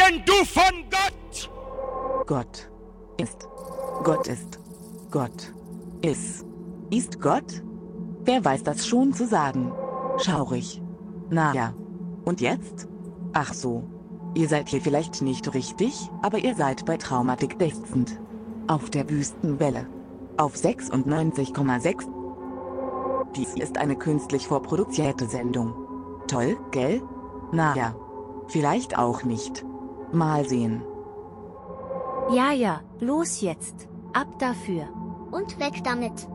denn du von Gott? Gott ist. Gott ist. Gott ist. Ist Gott? Wer weiß das schon zu sagen? Schaurig. Na ja. Und jetzt? Ach so. Ihr seid hier vielleicht nicht richtig, aber ihr seid bei Traumatik dächzend. Auf der Wüstenwelle. Auf 96,6. Dies ist eine künstlich vorproduzierte Sendung. Toll, gell? Na ja. Vielleicht auch nicht. Mal sehen. Ja, los jetzt. Ab dafür. Und weg damit.